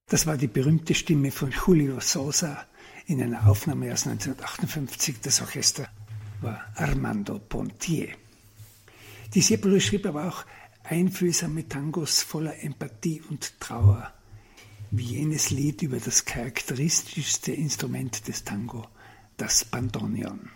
Das war die berühmte Stimme von Julio Sosa in einer Aufnahme aus 1958. Das Orchester war Armando Pontier. Discepolo schrieb aber auch einfühlsame Tangos voller Empathie und Trauer, wie jenes Lied über das charakteristischste Instrument des Tango, das Bandoneon.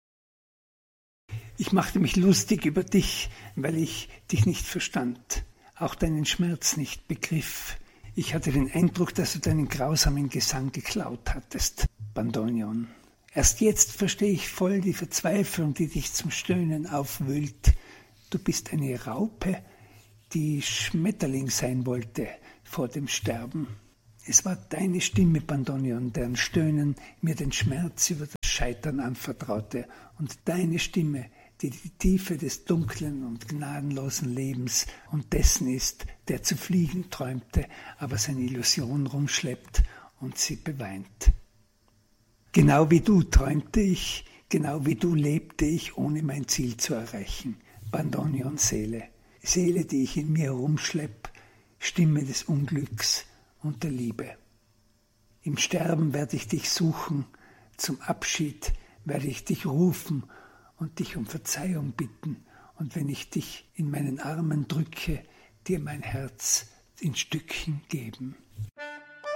Ich machte mich lustig über dich, weil ich dich nicht verstand, auch deinen Schmerz nicht begriff. Ich hatte den Eindruck, dass du deinen grausamen Gesang geklaut hattest, Bandoneon. Erst jetzt verstehe ich voll die Verzweiflung, die dich zum Stöhnen aufwühlt. Du bist eine Raupe, die Schmetterling sein wollte vor dem Sterben. Es war deine Stimme, Bandoneon, deren Stöhnen mir den Schmerz über das Scheitern anvertraute, und deine Stimme, die die Tiefe des dunklen und gnadenlosen Lebens und dessen ist, der zu fliegen träumte, aber seine Illusion rumschleppt und sie beweint. Genau wie du träumte ich, genau wie du lebte ich, ohne mein Ziel zu erreichen. Bandoneon Seele, Seele, die ich in mir herumschlepp, Stimme des Unglücks und der Liebe. Im Sterben werde ich dich suchen, zum Abschied werde ich dich rufen und dich um Verzeihung bitten, und wenn ich dich in meinen Armen drücke, dir mein Herz in Stückchen geben.